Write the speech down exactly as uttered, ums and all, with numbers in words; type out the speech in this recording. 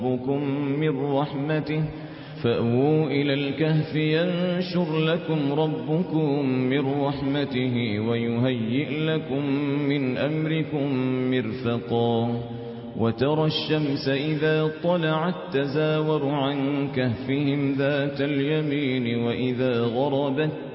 ربكم من رحمته فأووا إلى الكهف ينشر لكم ربكم من رحمته ويهيئ لكم من أمركم مرفقا وترى الشمس إذا طلعت تزاور عن كهفهم ذات اليمين وإذا غربت